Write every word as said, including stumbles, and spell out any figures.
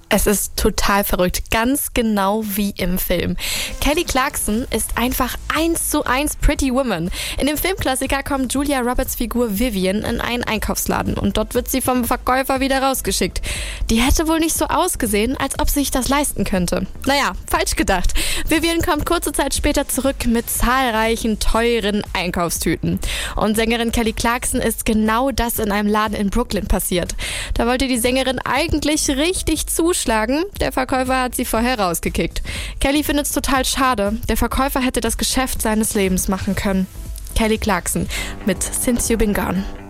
Es ist total verrückt, ganz genau wie im Film. Kelly Clarkson ist einfach eins zu eins Pretty Woman. In dem Filmklassiker kommt Julia Roberts Figur Vivian in einen Einkaufsladen und dort wird sie vom Verkäufer wieder rausgeschickt. Die hätte wohl nicht so ausgesehen, als ob sie sich das leisten könnte. Naja, falsch gedacht. Vivian kommt kurze Zeit später zurück mit zahlreichen teuren Einkaufstüten. Und Sängerin Kelly Clarkson ist genau das in einem Laden in Brooklyn passiert. Da wollte die Sängerin eigentlich richtig zuschlagen. Der Verkäufer hat sie vorher rausgekickt. Kelly findet es total schade. Der Verkäufer hätte das Geschäft seines Lebens machen können. Kelly Clarkson mit Since You Been Gone.